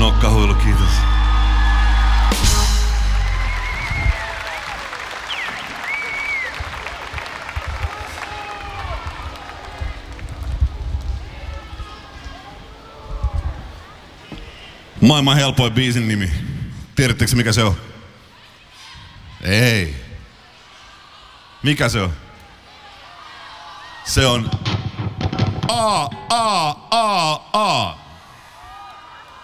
Nokkahuilu, kiitos. Maailman helpoin biisin nimi. Tiedättekö mikä se on? Ei. Mikä se on? Se on A.